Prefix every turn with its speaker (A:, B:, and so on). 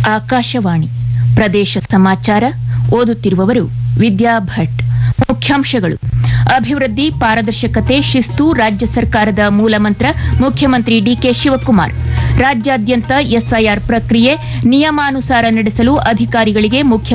A: ಆಕಾಶವಾಣಿ ಪ್ರದೇಶ ಸಮಾಚಾರ ಓದುತ್ತಿರುವವರು ವಿದ್ಯಾ ಭಟ್. ಮುಖ್ಯಾಂಶಗಳು: ಅಭಿವೃದ್ಧಿ, ಪಾರದರ್ಶಕತೆ, ಶಿಸ್ತು ರಾಜ್ಯ ಸರ್ಕಾರದ ಮೂಲಮಂತ್ರ. ಮುಖ್ಯಮಂತ್ರಿ ಡಿಕೆ ಶಿವಕುಮಾರ್. ರಾಜ್ಯಾದ್ಯಂತ ಎಸ್ಐಆರ್ ಪ್ರಕ್ರಿಯೆ ನಿಯಮಾನುಸಾರ ನಡೆಸಲು ಅಧಿಕಾರಿಗಳಿಗೆ ಮುಖ್ಯ